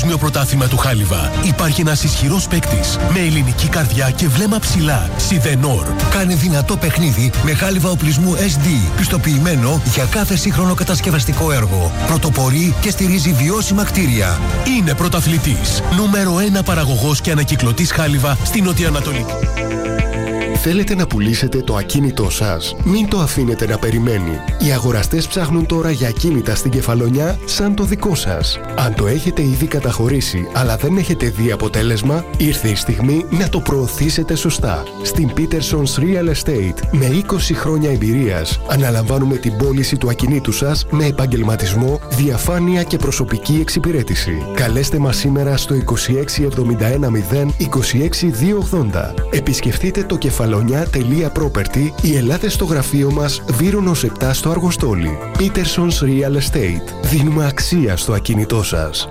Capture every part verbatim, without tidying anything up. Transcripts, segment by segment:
Στο πρωτάθλημα του Χάλιβα υπάρχει ένας ισχυρός παίκτης με ελληνική καρδιά και βλέμμα ψηλά. Σιδενόρ. Κάνε δυνατό παιχνίδι με χάλιβα οπλισμού ες ντι, πιστοποιημένο για κάθε σύγχρονο κατασκευαστικό έργο. Πρωτοπορεί και στηρίζει βιώσιμα κτίρια. Είναι πρωταθλητής. Νούμερο ένα παραγωγός και ανακυκλωτής χάλιβα στην Νοτιοανατολική. Θέλετε να πουλήσετε το ακίνητό σας? Μην το αφήνετε να περιμένει. Οι αγοραστές ψάχνουν τώρα για ακίνητα στην Κεφαλονιά σαν το δικό σας. Αν το έχετε ήδη καταχωρήσει αλλά δεν έχετε δει αποτέλεσμα, ήρθε η στιγμή να το προωθήσετε σωστά. Στην Peterson's Real Estate, με είκοσι χρόνια εμπειρίας, αναλαμβάνουμε την πώληση του ακινήτου σας με επαγγελματισμό, διαφάνεια και προσωπική εξυπηρέτηση. Καλέστε μας σήμερα στο είκοσι έξι εβδομήντα ένα μηδέν είκοσι έξι διακόσια ογδόντα. Επισκεφτείτε το κεφαλονιά.property ή ελάτε στο γραφείο μας Βύρονος επτά στο Αργοστόλι. Peterson's Real Estate. Δίνουμε αξία στο ακίνητό σας.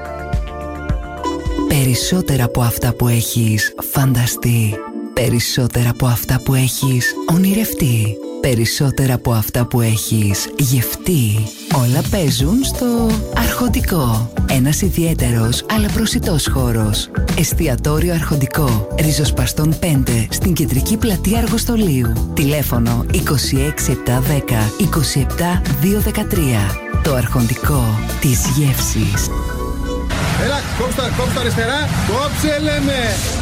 Περισσότερα από αυτά που έχεις φανταστεί. Περισσότερα από αυτά που έχεις ονειρευτεί. Περισσότερα από αυτά που έχεις γευτεί. Όλα παίζουν στο Αρχοντικό. Ένας ιδιαίτερος αλλά προσιτός χώρος. Εστιατόριο Αρχοντικό. Ριζοσπαστών πέντε στην κεντρική πλατεία Αργοστολίου. Τηλέφωνο είκοσι έξι επτακόσια δέκα είκοσι επτά διακόσια δεκατρία. Το Αρχοντικό της γεύσης. Έλα, κόψτε, κόψτε αριστερά. Κόψε λέμε.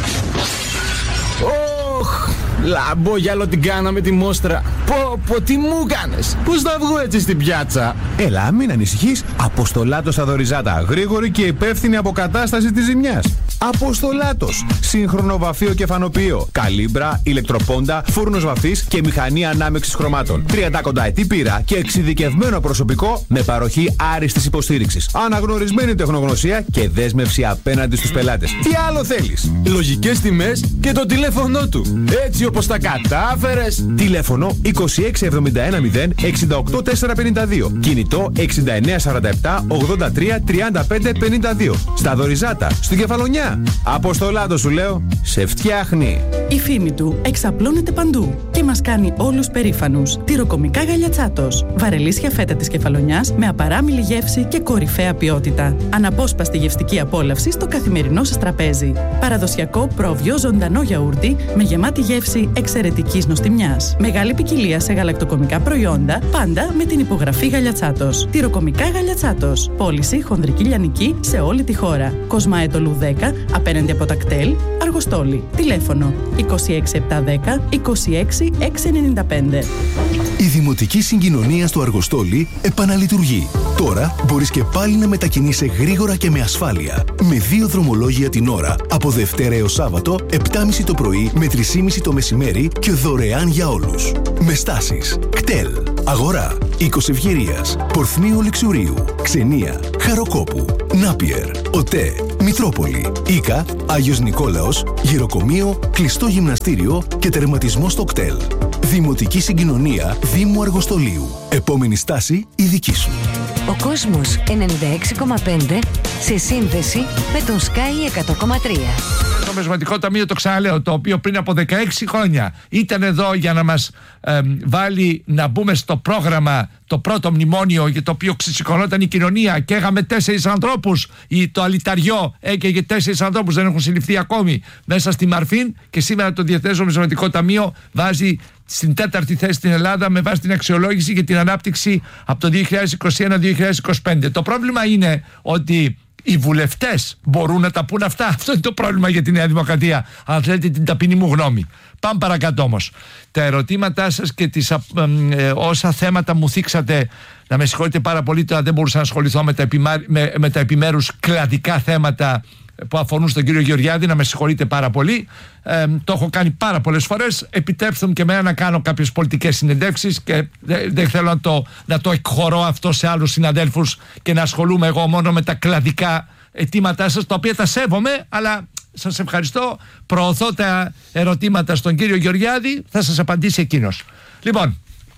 Ωχ, λαμπόγιαλο την κάναμε τη μόστρα. Πω, πω, τι μου κάνες. Πώς θα βγω έτσι στην πιάτσα? Έλα, μην ανησυχείς. Αποστολάτος Αδωριζάτα. Γρήγορη και υπεύθυνη αποκατάσταση της ζημιάς. Αποστολάτος. Σύγχρονο βαφείο και φανοποιείο. Καλύμπρα, ηλεκτροπόντα, φούρνος βαφής και μηχανή ανάμειξης χρωμάτων. τριάντα κονταετή πείρα και εξειδικευμένο προσωπικό με παροχή άριστης υποστήριξης. Αναγνωρισμένη τεχνογνωσία και δέσμευση απέναντι στους πελάτες. Τι άλλο θέλεις? Λογικές τιμές και το τηλέφωνο του. Έτσι όπως τα κατάφερες. Τηλέφωνο είκοσι έξι εβδομήντα ένα μηδέν εξήντα οκτώ τετρακόσια πενήντα δύο. Κινητό εξήντα εννέα σαράντα επτά ογδόντα τρία τριάντα πέντε πενήντα δύο. Στα Δωριζάτα, στην Κεφαλονιά. Αποστολάτο σου λέω, σε φτιάχνει. Η φήμη του εξαπλώνεται παντού και μας κάνει όλους περήφανους. Τυροκομικά Γαλιατσάτος. Βαρελίσια φέτα της Κεφαλονιάς με απαράμιλη γεύση και κορυφαία ποιότητα. Αναπόσπαστη γευστική απόλαυση στο καθημερινό σας τραπέζι. Παραδοσιακό πρόβιο ζωντανό γιαούρτι με γεμάτη γεύση εξαιρετικής νοστιμιάς. Μεγάλη ποικιλία σε γαλακτοκομικά προϊόντα, πάντα με την υπογραφή Γαλιατσάτος. Τυροκομικά Γαλιατσάτος. Πώληση χονδρική λιανική σε όλη τη χώρα. Κοσμαέτολου δέκα, απέναντι από τα κτέλ, Αργοστόλη. Τηλέφωνο είκοσι έξι επτακόσια δέκα είκοσι έξι εξακόσια ενενήντα πέντε. Η Δημοτική Συγκοινωνία στο Αργοστόλι επαναλειτουργεί. Τώρα μπορείς και πάλι να μετακινείσαι γρήγορα και με ασφάλεια. Με δύο δρομολόγια την ώρα, από Δευτέρα έως Σάββατο, επτά και μισή το πρωί με τρεις και μισή το μεσημέρι και δωρεάν για όλους. Με στάσεις κτέλ, Αγορά, Οίκος Ευγερίας, Πορθμίου Λιξουρίου, Ξενία, Χαροκόπου, Νάπιερ, ΟΤΕ, Μητρόπολη, Ίκα, Άγιος Νικόλαος, Γυροκομείο, κλειστό γυμναστήριο και τερματισμό στο κτέλ. Δημοτική Συγκοινωνία Δήμου Αργοστολίου. Επόμενη στάση η δική σου. Ο κόσμος ενενήντα έξι κόμμα πέντε σε σύνδεση με τον Sky εκατό κόμμα τρία. Το Νομισματικό Ταμείο, το ξαναλέω, το οποίο πριν από δεκαέξι χρόνια ήταν εδώ για να μας ε, βάλει να μπούμε στο πρόγραμμα, το πρώτο μνημόνιο για το οποίο ξεσηκωνόταν η κοινωνία και είχαμε τέσσερις ανθρώπους, το αλυταριό έκαιγε τέσσερις ανθρώπους, δεν έχουν συλληφθεί ακόμη μέσα στη Μαρφίν, και σήμερα το Διεθνές Νομισματικό Ταμείο βάζει στην τέταρτη θέση στην Ελλάδα με βάση την αξιολόγηση για την ανάπτυξη από το δύο χιλιάδες είκοσι ένα με δύο χιλιάδες είκοσι πέντε. Το πρόβλημα είναι ότι οι βουλευτές μπορούν να τα πούν αυτά. Αυτό είναι το πρόβλημα για τη Νέα Δημοκρατία, αν θέλετε την ταπεινή μου γνώμη. Πάμε παρακάτω όμως. Τα ερωτήματά σας και τις, ε, ε, όσα θέματα μου θίξατε, να με συγχωρείτε πάρα πολύ, τώρα δεν μπορούσα να ασχοληθώ με τα, επιμα... με, με τα επιμέρους κλαδικά θέματα που αφορούν στον κύριο Γεωργιάδη, να με συγχωρείτε πάρα πολύ. Ε, το έχω κάνει πάρα πολλές φορές. Επιτρέψτε μου και εμένα να κάνω κάποιες πολιτικές συνεντεύξεις και δεν δε θέλω να το, να το εκχωρώ αυτό σε άλλους συναδέλφους και να ασχολούμαι εγώ μόνο με τα κλαδικά αιτήματά σας, τα οποία τα σέβομαι, αλλά σας ευχαριστώ. Προωθώ τα ερωτήματα στον κύριο Γεωργιάδη, θα σας απαντήσει εκείνος. Λοιπόν,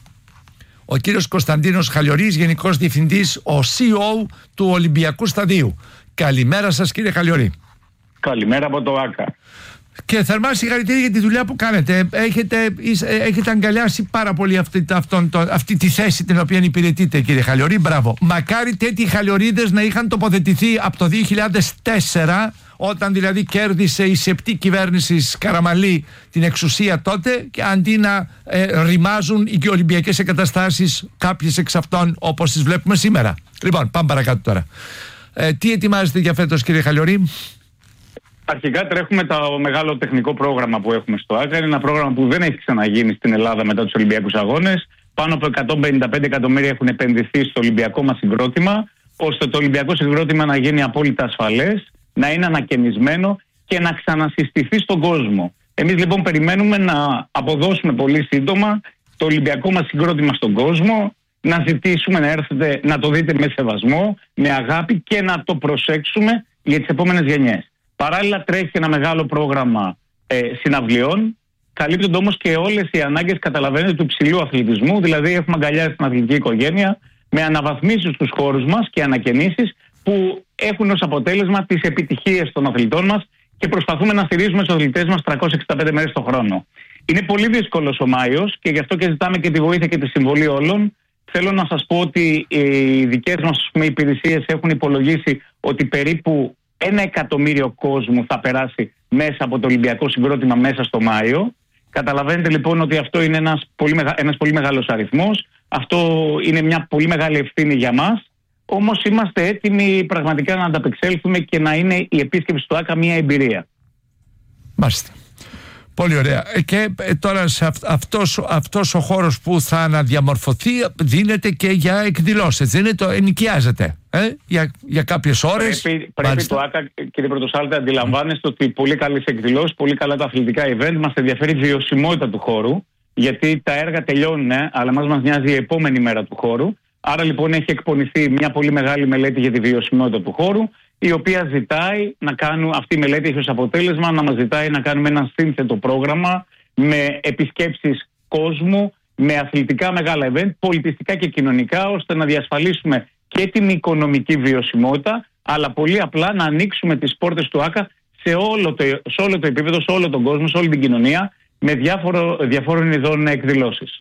ο κύριος Κωνσταντίνος Χαλιορής, Γενικός Διευθυντής, ο σι ι ο του Ολυμπιακού Σταδίου. Καλημέρα σας, κύριε Χαλιορή. Καλημέρα από το ΆΚΑ. Και θερμά συγχαρητήρια για τη δουλειά που κάνετε. Έχετε, έχετε αγκαλιάσει πάρα πολύ αυτή, αυτόν, το, αυτή τη θέση την οποία υπηρετείτε, κύριε Χαλιορί. Μπράβο. Μακάρι τέτοιοι χαλιορίδες να είχαν τοποθετηθεί από το δύο χιλιάδες τέσσερα, όταν δηλαδή κέρδισε η σεπτή κυβέρνηση Καραμαλή την εξουσία τότε, και αντί να ε, ρημάζουν οι ολυμπιακές εγκαταστάσεις, κάποιες εξ αυτών όπως τις βλέπουμε σήμερα. Λοιπόν, πάμε παρακάτω τώρα. Ε, τι ετοιμάζετε για φέτος, κύριε Χαλιορί? Αρχικά τρέχουμε το μεγάλο τεχνικό πρόγραμμα που έχουμε στο ΆΚΑ. Είναι ένα πρόγραμμα που δεν έχει ξαναγίνει στην Ελλάδα μετά τους Ολυμπιακούς Αγώνες. Πάνω από εκατόν πενήντα πέντε εκατομμύρια έχουν επενδυθεί στο Ολυμπιακό μας συγκρότημα, ώστε το Ολυμπιακό συγκρότημα να γίνει απόλυτα ασφαλές, να είναι ανακαινισμένο και να ξανασυστηθεί στον κόσμο. Εμείς λοιπόν περιμένουμε να αποδώσουμε πολύ σύντομα το Ολυμπιακό μας συγκρότημα στον κόσμο, να ζητήσουμε να έρθετε να το δείτε με σεβασμό, με αγάπη και να το προσέξουμε για τις επόμενες γενιές. Παράλληλα τρέχει ένα μεγάλο πρόγραμμα ε, συναυλιών, καλύπτονται όμως και όλες οι ανάγκες, καταλαβαίνετε, του υψηλού αθλητισμού. Δηλαδή έχουμε αγκαλιάσει την αθλητική οικογένεια με αναβαθμίσεις στους χώρους μας και ανακαινήσεις που έχουν ως αποτέλεσμα τις επιτυχίες των αθλητών μας, και προσπαθούμε να στηρίζουμε τους αθλητές μας τριακόσιες εξήντα πέντε μέρες το χρόνο. Είναι πολύ δύσκολος ο Μάιος και γι' αυτό και ζητάμε και τη βοήθεια και τη συμβολή όλων. Θέλω να σας πω ότι οι δικές μας πούμε, υπηρεσίες έχουν υπολογίσει ότι περίπου ένα εκατομμύριο κόσμου θα περάσει μέσα από το Ολυμπιακό συγκρότημα μέσα στο Μάιο. Καταλαβαίνετε λοιπόν ότι αυτό είναι ένας πολύ, μεγα... ένας πολύ μεγάλος αριθμός. Αυτό είναι μια πολύ μεγάλη ευθύνη για μας. Όμως είμαστε έτοιμοι πραγματικά να ανταπεξέλθουμε και να είναι η επίσκεψη του ΆΚΑ μια εμπειρία. Μάλιστα. Πολύ ωραία. Και τώρα σε αυ- αυτός, αυτός ο χώρος που θα αναδιαμορφωθεί δίνεται και για εκδηλώσεις. Δεν το ενοικιάζεται ε? για, για κάποιες ώρες. Πρέπει, πρέπει το ΆΚΑ, κύριε Πρωτοσάλτε, αντιλαμβάνεστε ότι πολύ καλές εκδηλώσεις, πολύ καλά τα αθλητικά event, μας ενδιαφέρει η βιωσιμότητα του χώρου, γιατί τα έργα τελειώνουν, αλλά μας μας νοιάζει η επόμενη μέρα του χώρου. Άρα λοιπόν έχει εκπονηθεί μια πολύ μεγάλη μελέτη για τη βιωσιμότητα του χώρου, η οποία ζητάει να κάνουν, αυτή η μελέτη έχει ως αποτέλεσμα να μας ζητάει να κάνουμε ένα σύνθετο πρόγραμμα με επισκέψεις κόσμου, με αθλητικά μεγάλα event, πολιτιστικά και κοινωνικά, ώστε να διασφαλίσουμε και την οικονομική βιωσιμότητα, αλλά πολύ απλά να ανοίξουμε τις πόρτες του ΆΚΑ σε όλο το, σε όλο το επίπεδο, σε όλο τον κόσμο, σε όλη την κοινωνία, με διάφορο, διαφόρων ειδών εκδηλώσεις.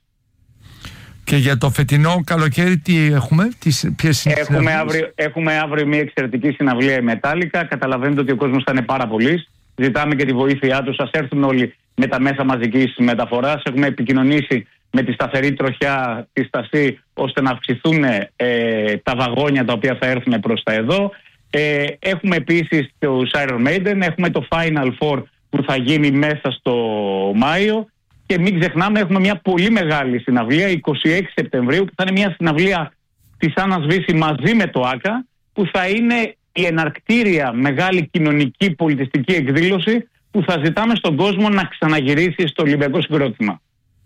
Και για το φετινό καλοκαίρι τι έχουμε, τις, ποιες είναι έχουμε αύριο, έχουμε αύριο μια εξαιρετική συναυλία η Μετάλλικα. Καταλαβαίνετε ότι ο κόσμος θα είναι πάρα πολύ. Ζητάμε και τη βοήθειά τους. Ας έρθουν όλοι με τα μέσα μαζικής μεταφοράς. Έχουμε επικοινωνήσει με τη σταθερή τροχιά τη Στασή, ώστε να αυξηθούν ε, τα βαγόνια τα οποία θα έρθουν προς τα εδώ. Ε, έχουμε επίσης το Iron Maiden, έχουμε το Final Four που θα γίνει μέσα στο Μάιο. Και μην ξεχνάμε, έχουμε μια πολύ μεγάλη συναυλία, είκοσι έξι Σεπτεμβρίου, που θα είναι μια συναυλία της Άννας Βύση μαζί με το ΆΚΑ, που θα είναι η εναρκτήρια μεγάλη κοινωνική πολιτιστική εκδήλωση που θα ζητάμε στον κόσμο να ξαναγυρίσει στο Ολυμπιακό συγκρότημα.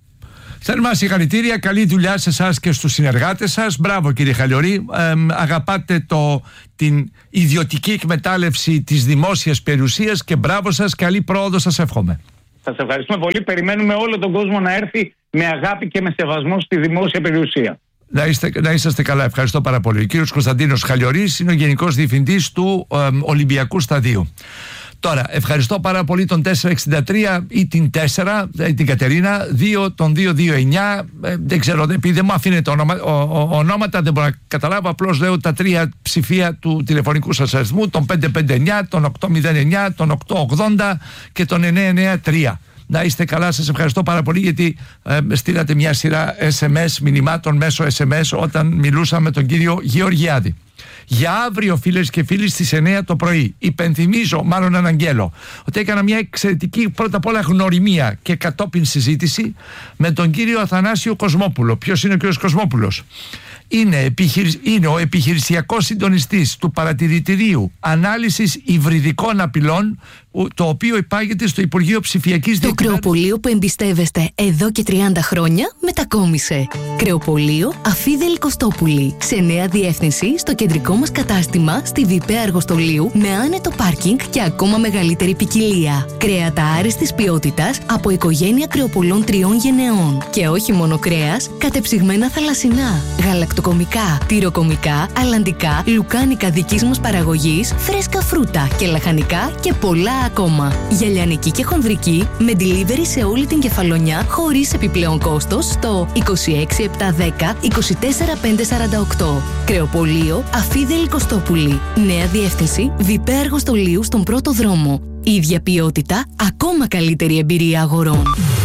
Θερμά συγχαρητήρια, καλή δουλειά σε εσάς και στους συνεργάτες σας. Μπράβο κύριε Χαλιορί, ε, αγαπάτε το, την ιδιωτική εκμετάλλευση της δημόσιας περιουσίας και μπράβο σας, καλή πρόοδο σας εύχομαι. Σας ευχαριστούμε πολύ. Περιμένουμε όλο τον κόσμο να έρθει με αγάπη και με σεβασμό στη δημόσια περιουσία. Να, είστε, να είσαστε καλά. Ευχαριστώ πάρα πολύ. Ο κύριος Κωνσταντίνος Χαλιορής είναι ο Γενικός Διευθυντής του ε, Ολυμπιακού Σταδίου. Τώρα, ευχαριστώ πάρα πολύ τον τετρακόσια εξήντα τρία ή την τέσσερα, την Κατερίνα, δύο, τον δύο δύο εννιά, ε, δεν ξέρω, επειδή δεν μου αφήνεται όνομα, ο, ο, ονόματα, δεν μπορώ να καταλάβω, απλώς λέω τα τρία ψηφία του τηλεφωνικού σας αριθμού, τον πέντε πέντε εννιά, τον οκτώ μηδέν εννιά, τον οκτώ ογδόντα και τον εννιά εννιά τρία. Να είστε καλά, σας ευχαριστώ πάρα πολύ γιατί ε, στείλατε μια σειρά ες εμ ες μηνυμάτων μέσω ες εμ ες όταν μιλούσα με τον κύριο Γεωργιάδη. Για αύριο, φίλες και φίλοι, στις εννιά το πρωί, υπενθυμίζω, μάλλον αναγγέλω, ότι έκανα μια εξαιρετική πρώτα απ' όλα γνωριμία και κατόπιν συζήτηση με τον κύριο Αθανάσιο Κοσμόπουλο. Ποιος είναι ο κύριος Κοσμόπουλος? Είναι, επιχειρη... είναι ο επιχειρησιακός συντονιστής του Παρατηρητηρίου Ανάλυσης Υβριδικών Απειλών, το οποίο υπάγεται στο Υπουργείο Ψηφιακής Διακυβέρνησης. Το κρεοπολείο που εμπιστεύεστε εδώ και τριάντα χρόνια μετακόμισε. Κρεοπολείο Αφίδελη Κωστόπουλη. Σε νέα διεύθυνση στο κεντρικό μας κατάστημα στη Βιπαία Αργοστολίου με άνετο πάρκινγκ και ακόμα μεγαλύτερη ποικιλία. Κρέατα άριστης ποιότητας από οικογένεια κρεοπολών τριών γενεών. Και όχι μόνο κρέας, κατεψυγμένα θαλασσινά, γαλακτοκομικά γαλακτοκομικά, τυροκομικά, αλλαντικά, λουκάνικα δικής μας παραγωγής, φρέσκα φρούτα και λαχανικά και πολλά ακόμα. Για λιανική και χονδρική με delivery σε όλη την Κεφαλονιά χωρίς επιπλέον κόστος στο είκοσι έξι επτακόσια δέκα είκοσι τέσσερα πεντακόσια σαράντα οκτώ. Κρεοπολείο Αφίδελη Κωστόπουλη. Νέα διεύθυνση Βιπέ Αργοστολίου στον πρώτο δρόμο. Ίδια ποιότητα, ακόμα καλύτερη εμπειρία αγορών.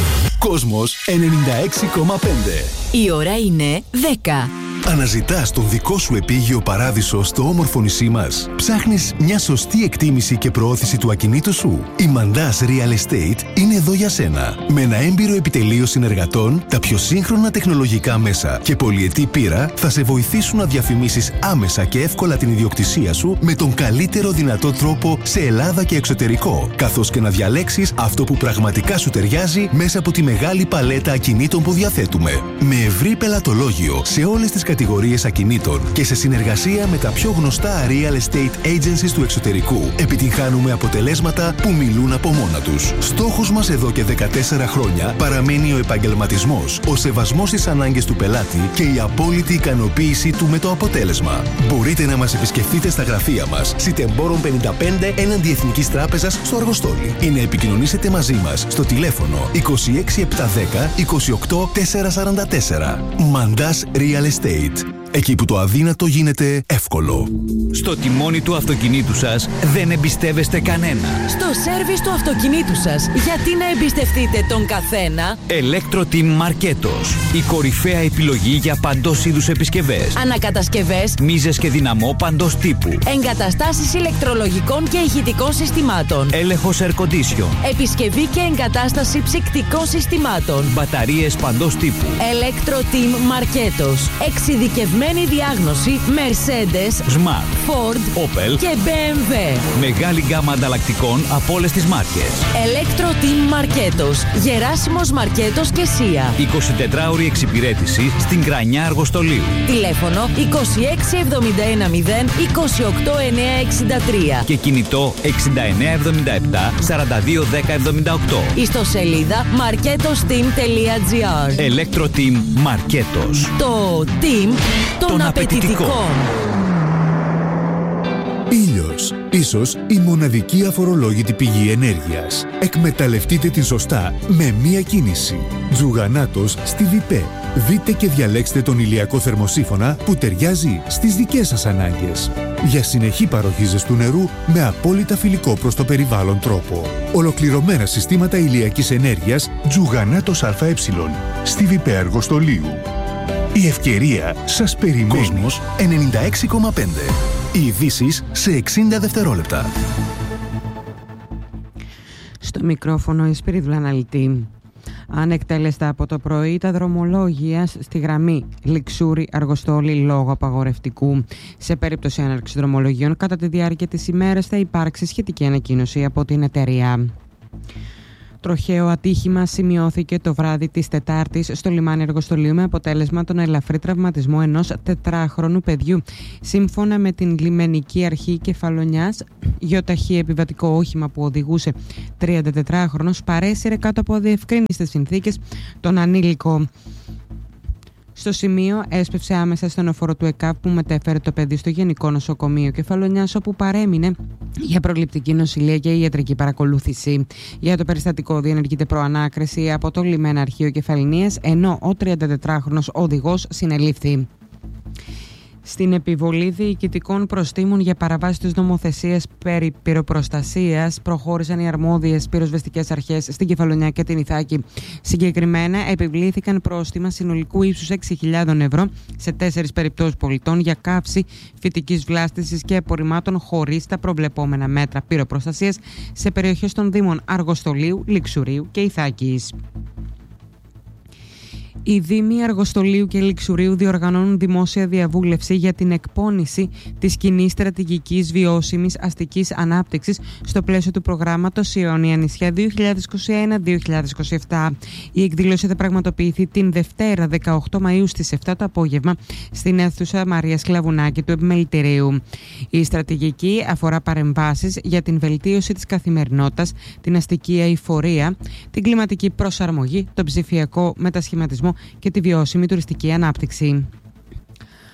Κόσμος ενενήντα έξι κόμμα πέντε. Η ώρα είναι δέκα. Αναζητάς τον δικό σου επίγειο παράδεισο στο όμορφο νησί μας. Ψάχνεις μια σωστή εκτίμηση και προώθηση του ακινήτου σου. Η Mandas Real Estate είναι εδώ για σένα. Με ένα έμπειρο επιτελείο συνεργατών, τα πιο σύγχρονα τεχνολογικά μέσα και πολυετή πείρα θα σε βοηθήσουν να διαφημίσεις άμεσα και εύκολα την ιδιοκτησία σου με τον καλύτερο δυνατό τρόπο σε Ελλάδα και εξωτερικό, καθώς και να διαλέξεις αυτό που πραγματικά σου ταιριάζει μέσα από τη μεγάλη παλέτα ακινήτων που διαθέτουμε. Με ευρύ πελατολόγιο σε όλες τις κατηγορίες ακινήτων και σε συνεργασία με τα πιο γνωστά real estate agencies του εξωτερικού, επιτυγχάνουμε αποτελέσματα που μιλούν από μόνα τους. Στόχος μας εδώ και δεκατέσσερα χρόνια παραμένει ο επαγγελματισμός, ο σεβασμός στις ανάγκες του πελάτη και η απόλυτη ικανοποίησή του με το αποτέλεσμα. Μπορείτε να μας επισκεφτείτε στα γραφεία μας, Σιτεμπόρων πενήντα πέντε έναντι Εθνικής Τράπεζας στο Αργοστόλι, ή να επικοινωνήσετε μαζί μας στο τηλέφωνο είκοσι έξι επτακόσια δέκα είκοσι οκτώ τετρακόσια σαράντα τέσσερα. Mandas Real Estate. Εκεί που το αδύνατο γίνεται εύκολο. Στο τιμόνι του αυτοκινήτου σας δεν εμπιστεύεστε κανένα. Στο σέρβις του αυτοκινήτου σας, γιατί να εμπιστευτείτε τον καθένα? Electro-Team Marketos. Η κορυφαία επιλογή για παντός είδους επισκευές. Ανακατασκευές, μίζες και δυναμό παντός τύπου. εγκαταστάσεις ηλεκτρολογικών και ηχητικών συστημάτων. Έλεγχος air condition. Επισκευή και εγκατάσταση ψυκτικών συστημάτων. Μπαταρίες παντός τύπου. Electro-Team Marketos. Εξειδικευμένη διάγνωση Mercedes, Smart, Ford, Opel και μπι εμ ντάμπλιου. Μεγάλη γκάμα ανταλλακτικών από όλες τις μάρκες. Electro-Team Marketos. Γεράσιμος Μαρκέτος και Σία. εικοσιτετράωρη εξυπηρέτηση στην Κρανιά Αργοστολίου. Τηλέφωνο είκοσι έξι εβδομήντα ένα μηδέν είκοσι οκτώ εννιακόσια εξήντα τρία. Και κινητό εξήντα εννέα εβδομήντα επτά σαράντα δύο δέκα εβδομήντα οκτώ. Ιστοσελίδα marketosteam τελεία τζι άρ. Electro-Team Marketos. Το team των απαιτητικών. Ήλιος. Ίσως η μοναδική αφορολόγητη πηγή ενέργειας. Εκμεταλλευτείτε την σωστά με μία κίνηση. Τζουγανάτος στη Βιπέ. Δείτε και διαλέξτε τον ηλιακό θερμοσύφωνα που ταιριάζει στις δικές σας ανάγκες. Για συνεχή παροχή ζεστού νερού με απόλυτα φιλικό προς το περιβάλλον τρόπο. Ολοκληρωμένα συστήματα ηλιακής ενέργειας Τζουγανάτος ΑΕ στη Βιπέ Αργοστολίου. Η ευκαιρία σας περιμένει. Κόσμος ενενήντα έξι κόμμα πέντε. Οι ειδήσεις σε εξήντα δευτερόλεπτα. Στο μικρόφωνο η Σπυρίδουλα Αναλυτή. Ανεκτέλεστα από το πρωί τα δρομολόγια στη γραμμή Λιξούρι Αργοστόλη λόγω απαγορευτικού. Σε περίπτωση έναρξης δρομολογίων κατά τη διάρκεια της ημέρας θα υπάρξει σχετική ανακοίνωση από την εταιρεία. Τροχαίο ατύχημα σημειώθηκε το βράδυ της Τετάρτης στο λιμάνι Αργοστολίου με αποτέλεσμα τον ελαφρύ τραυματισμό ενός τετράχρονου παιδιού. Σύμφωνα με την λιμενική αρχή Κεφαλονιάς, γιοταχή επιβατικό όχημα που οδηγούσε τριαντατετράχρονος παρέσυρε κάτω από αδιευκρίνιστες συνθήκες τον ανήλικο. Στο σημείο έσπευσε άμεσα στενοφόρο του ΕΚΑΒ που μετέφερε το παιδί στο Γενικό Νοσοκομείο Κεφαλονιάς, όπου παρέμεινε για προληπτική νοσηλεία και ιατρική παρακολούθηση. Για το περιστατικό διενεργείται προανάκριση από το Λιμένα Αρχείο Κεφαλονίας, ενώ ο τριαντατετράχρονος οδηγός συνελήφθη. Στην επιβολή διοικητικών προστίμων για παραβάσεις της νομοθεσίας περί πυροπροστασίας προχώρησαν οι αρμόδιες πυροσβεστικές αρχές στην Κεφαλονιά και την Ιθάκη. Συγκεκριμένα επιβλήθηκαν πρόστιμα συνολικού ύψους έξι χιλιάδες ευρώ σε τέσσερις περιπτώσεις πολιτών για καύση φυτικής βλάστησης και απορριμμάτων χωρίς τα προβλεπόμενα μέτρα πυροπροστασίας σε περιοχές των Δήμων Αργοστολίου, Λιξουρίου και Ιθάκης. Οι Δήμοι Αργοστολίου και Λιξουρίου διοργανώνουν δημόσια διαβούλευση για την εκπόνηση της κοινής στρατηγικής βιώσιμης αστικής ανάπτυξης στο πλαίσιο του προγράμματος Ιόνια Νησιά δύο χιλιάδες είκοσι ένα δύο χιλιάδες είκοσι επτά. Η εκδήλωση θα πραγματοποιηθεί την Δευτέρα δεκαοκτώ Μαΐου στις επτά το απόγευμα στην αίθουσα Μαρία Σκλαβουνάκη του Επιμελητηρίου. Η στρατηγική αφορά παρεμβάσεις για την βελτίωση της καθημερινότητας, την αστική αειφορία, την κλιματική προσαρμογή, τον ψηφιακό μετασχηματισμό και τη βιώσιμη τουριστική ανάπτυξη.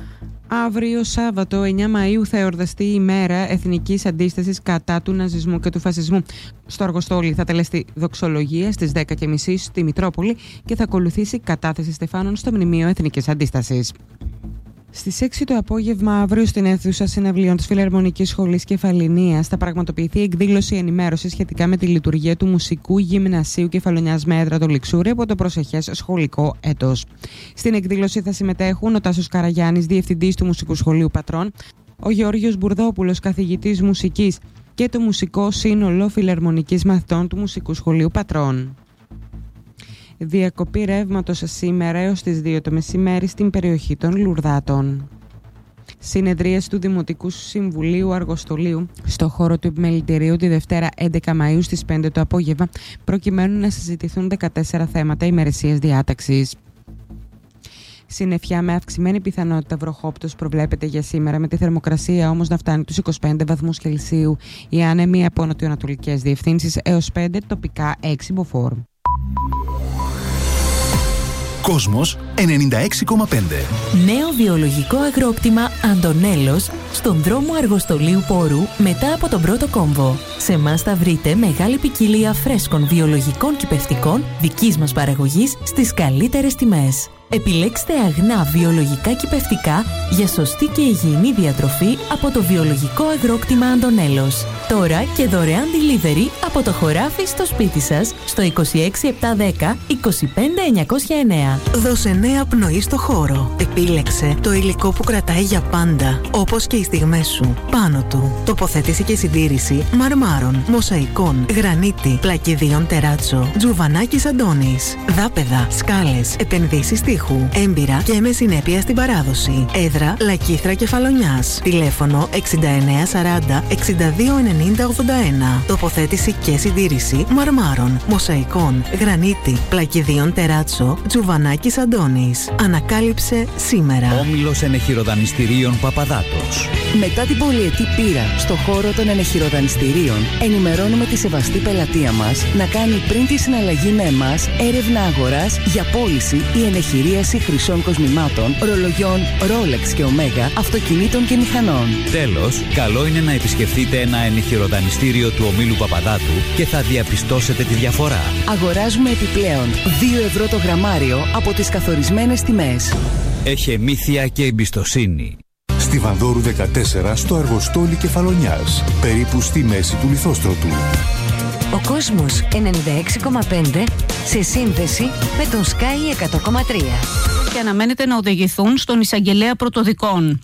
Αύριο Σάββατο εννιά Μαΐου θα εορταστεί η ημέρα εθνικής αντίστασης κατά του ναζισμού και του φασισμού. Στο Αργοστόλι θα τελεστεί δοξολογία στις δέκα και μισή στη Μητρόπολη και θα ακολουθήσει κατάθεση στεφάνων στο Μνημείο Εθνικής Αντίστασης. Στις έξι το απόγευμα αύριο στην αίθουσα συναυλίων της Φιλαρμονικής Σχολής Κεφαληνίας θα πραγματοποιηθεί εκδήλωση ενημέρωση σχετικά με τη λειτουργία του Μουσικού Γυμνασίου Κεφαλονιάς με έδρα το Λιξούρι από το προσεχές σχολικό έτος. Στην εκδήλωση θα συμμετέχουν ο Τάσος Καραγιάννης, διευθυντής του Μουσικού Σχολείου Πατρών, ο Γεώργιος Μπουρδόπουλος, καθηγητής μουσικής και το Μουσικό Σύνολο Φιλαρμονικής Μαθητών του Μουσικού Σχολείου Πατρών. Διακοπή ρεύματος σήμερα έως τις δύο το μεσημέρι στην περιοχή των Λουρδάτων. Συνεδρίαση του Δημοτικού Συμβουλίου Αργοστολίου στο χώρο του Επιμελητηρίου τη Δευτέρα έντεκα Μαΐου στις πέντε το απόγευμα, προκειμένου να συζητηθούν δεκατέσσερα θέματα ημερησίας διάταξης. Συννεφιά με αυξημένη πιθανότητα βροχόπτωση προβλέπεται για σήμερα, με τη θερμοκρασία όμως να φτάνει τους είκοσι πέντε βαθμούς Κελσίου. Οι άνεμοι από νοτιοανατολικές διευθύνσεις έως πέντε, τοπικά έξι μποφόρ. Κόσμος ενενήντα έξι κόμμα πέντε. Νέο βιολογικό αγρόκτημα Αντωνέλος στον δρόμο Αργοστολίου Πόρου μετά από τον πρώτο κόμβο. Σε εμάς θα βρείτε μεγάλη ποικιλία φρέσκων βιολογικών κυπευτικών δικής μας παραγωγής στις καλύτερες τιμές. Επιλέξτε αγνά βιολογικά κυπευτικά για σωστή και υγιεινή διατροφή από το βιολογικό αγρόκτημα Αντωνέλος. Τώρα και δωρεάν delivery από το χωράφι στο σπίτι σας στο είκοσι έξι επτακόσια δέκα είκοσι πέντε εννιακόσια εννέα. Δώσε νέα πνοή στο χώρο. Επίλεξε το υλικό που κρατάει για πάντα, όπως και οι στιγμές σου. Πάνω του, τοποθέτηση και συντήρηση μαρμάρων, μοσαϊκών, γρανίτη, πλακιδίων τεράτσο, τζουβανάκης Αντώνης, δάπεδα, σκάλες, επενδύσεις τείχου, έμπειρα και με συνέπεια στην παράδοση. Έδρα Λακίθρα Κεφαλονιάς. Τηλέφωνο εξήντα εννέα σαράντα εξήντα δύο ενενήντα ογδόντα ένα. Τοποθέτηση και συντήρηση μαρμάρων, μοσαϊκών, γρανίτη, πλακιδίων τεράτσο, τζουβανάκης Αντώνης. Ανακάλυψε σήμερα. Όμιλος Ενεχειροδανιστηρίων Παπαδάτος. Μετά την πολυετή πείρα στο χώρο των ενεχειροδανιστηρίων, ενημερώνουμε τη σεβαστή πελατεία μας να κάνει πριν τη συναλλαγή με εμάς έρευνα αγοράς για πώληση ή ενεχειρίαση χρυσών κοσμημάτων, ρολογιών Rolex και Omega, αυτοκινήτων και μηχανών. Τέλος, καλό είναι να επισκεφτείτε ένα ενεχειροδανιστήριο του ομίλου Παπαδάτου και θα διαπιστώσετε τη διαφορά. Αγοράζουμε επιπλέον δύο ευρώ το γραμμάριο από τις καθορισμένες τιμές. Έχει μύθια και εμπιστοσύνη. Στη Βανδόρου δεκατέσσερα στο Αργοστόλι Κεφαλονιάς, περίπου στη μέση του Λιθόστρωτου. Ο Κόσμος ενενήντα έξι κόμμα πέντε σε σύνδεση με τον Sky εκατό κόμμα τρία. Και αναμένεται να οδηγηθούν στον εισαγγελέα πρωτοδικών.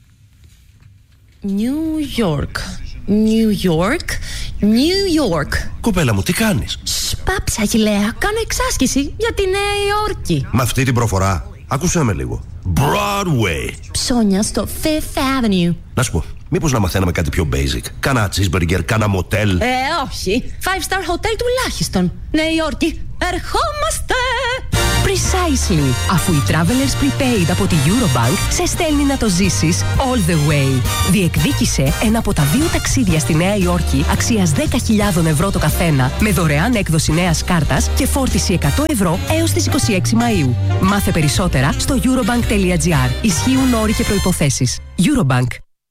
New York, New York, New York. Κοπέλα μου, τι κάνεις? Σπάψα, Αγγελέα, κάνω εξάσκηση για τη Νέα Υόρκη. Με αυτή την προφορά, άκουσέ με λίγο. Broadway. Ψώνια στο Fifth Avenue. Να σου πω, μήπως να μαθαίναμε κάτι πιο basic? Κάνα cheeseburger, κάνα μοτέλ. Ε, όχι. Five star hotel τουλάχιστον. Νέα Υόρκη, ερχόμαστε! Precisely. Αφού η Travelers Prepaid από τη Eurobank σε στέλνει να το ζήσεις all the way. Διεκδίκησε ένα από τα δύο ταξίδια στη Νέα Υόρκη αξίας δέκα χιλιάδες ευρώ το καθένα, με δωρεάν έκδοση νέας κάρτας και φόρτιση εκατό ευρώ έως τις είκοσι έξι Μαΐου. Μάθε περισσότερα στο eurobank τελεία gr. Ισχύουν όροι και προϋποθέσεις. Eurobank.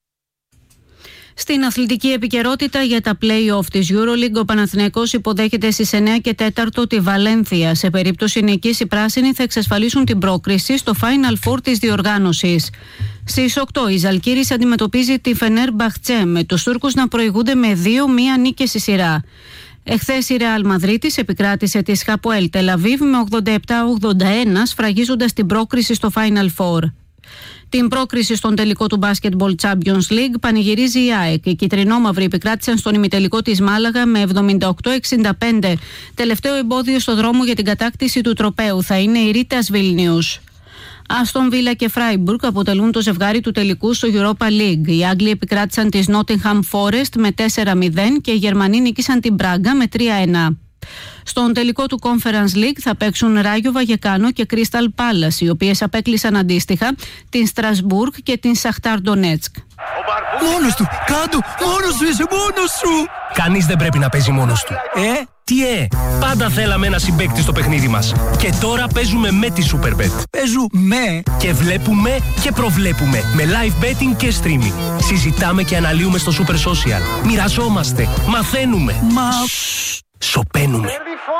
Στην αθλητική επικαιρότητα για τα play-off της EuroLeague, ο Παναθηναϊκός υποδέχεται στις εννέα και τέσσερα τη Βαλένθια. Σε περίπτωση νικής, οι πράσινοι θα εξασφαλίσουν την πρόκριση στο Final Four της διοργάνωσης. Στις οκτώ η Ζαλγκίρις αντιμετωπίζει τη Φενέρμπαχτσε, με τους Τούρκους να προηγούνται με δύο μία νίκες στη σειρά. Εχθές η Ρεάλ Μαδρίτης επικράτησε τη Χαποέλ Τελ Αβίβ με ογδόντα επτά ογδόντα ένα, σφραγίζοντας την πρόκριση στο Final Four. Την πρόκριση στον τελικό του Basketball Champions League πανηγυρίζει η ΑΕΚ. Οι κυτρινόμαυροι επικράτησαν στον ημιτελικό της Μάλαγα με εβδομήντα οκτώ εξήντα πέντε. Τελευταίο εμπόδιο στο δρόμο για την κατάκτηση του τροπαίου θα είναι η Ρίτας Βίλνιους. Άστον Βίλα και Φράιμπουργκ αποτελούν το ζευγάρι του τελικού στο Europa League. Οι Άγγλοι επικράτησαν της Nottingham Forest με τέσσερα μηδέν και οι Γερμανοί νίκησαν την Μπράγκα με τρία ένα. Στον τελικό του Conference League θα παίξουν Ράγιο Βαγεκάνο και Crystal Palace, οι οποίες απέκλεισαν αντίστοιχα την Στρασβούργκ και την Σαχτάρ Ντονέτσκ. Μόνος του! Κάντο! Μόνος σου είσαι! Μόνος σου! Κανείς δεν πρέπει να παίζει μόνος του. Ε? Τι ε? Πάντα θέλαμε ένα συμπαίκτη στο παιχνίδι μας. Και τώρα παίζουμε με τη Superbet. Παίζουμε και βλέπουμε και προβλέπουμε. Με live betting και streaming. Συζητάμε και αναλύουμε στο Super Social. Μοιραζόμαστε. Μαθαίνουμε. Μα... Σοπαίνουμε.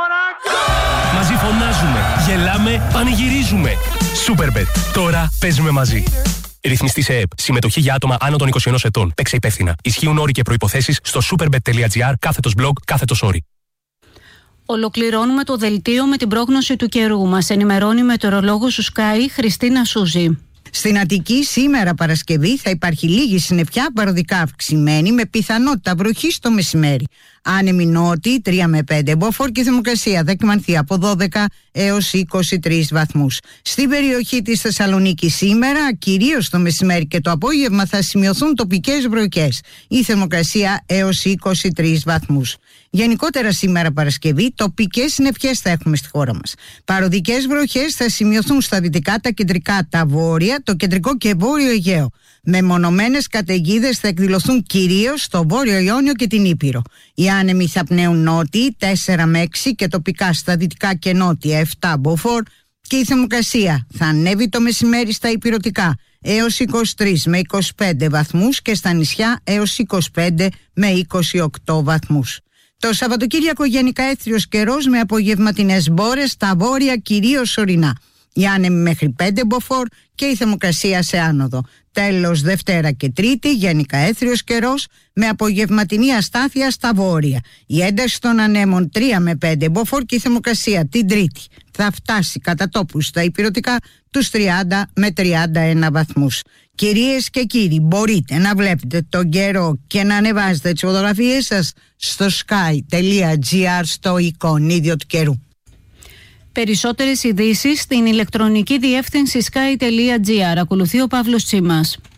Μαζί φωνάζουμε. Γελάμε. Πανηγυρίζουμε. Superbet. Τώρα παίζουμε μαζί. Ρυθμιστή σε ΕΕΠ. Συμμετοχή για άτομα άνω των είκοσι ενός ετών. Παίξε υπεύθυνα. Ισχύουν όροι και προϋποθέσεις στο superbet.gr κάθετος blog κάθετος όροι. Ολοκληρώνουμε το δελτίο με την πρόγνωση του καιρού. Μας ενημερώνει η μετεωρολόγος του Sky, Χριστίνα Σούζη. Στην Αττική σήμερα Παρασκευή θα υπάρχει λίγη συννεφιά, παροδικά αυξημένη, με πιθανότητα βροχή στο μεσημέρι. Άνεμη νότιη τρία με πέντε μποφόρ και η θερμοκρασία θα εκμανθεί από δώδεκα έως είκοσι τρεις βαθμούς. Στην περιοχή της Θεσσαλονίκης σήμερα, κυρίως το μεσημέρι και το απόγευμα, θα σημειωθούν τοπικές βροχές. Η θερμοκρασία έως είκοσι τρεις βαθμούς. Γενικότερα σήμερα Παρασκευή, τοπικές συννεφιές θα έχουμε στη χώρα μας. Παροδικές βροχές θα σημειωθούν στα δυτικά, τα κεντρικά, τα βόρεια, το κεντρικό και βόρειο Αιγαίο. Μεμονωμένες καταιγίδες θα εκδηλωθούν κυρίως στο βόρειο Ιόνιο και την Ήπειρο. Οι άνεμοι θα πνέουν νότιοι τέσσερα με έξι και τοπικά στα δυτικά και νότια επτά μποφόρ και η θερμοκρασία θα ανέβει το μεσημέρι στα ηπειρωτικά έως είκοσι τρεις με είκοσι πέντε βαθμούς και στα νησιά έως είκοσι πέντε με είκοσι οκτώ βαθμούς. Το Σαββατοκύριακο γενικά έθριος καιρός με απογευματινές μπόρες στα βόρεια κυρίως ορεινά. Οι άνεμοι μέχρι πέντε μποφόρ και η θερμοκρασία σε άνοδο. Τέλος Δευτέρα και Τρίτη γενικά έθριος καιρός με απογευματινή αστάθεια στα βόρεια. Η ένταση των ανέμων τρία με πέντε μποφόρ και η θερμοκρασία την Τρίτη θα φτάσει κατά τόπους στα ηπειρωτικά τους τριάντα με τριάντα ένα βαθμούς. Κυρίες και κύριοι, μπορείτε να βλέπετε τον καιρό και να ανεβάζετε τις φωτογραφίες σας στο sky.gr στο εικονίδιο του καιρού. Περισσότερες ειδήσεις στην ηλεκτρονική διεύθυνση sky.gr. Ακολουθεί ο Παύλος Τσίμας.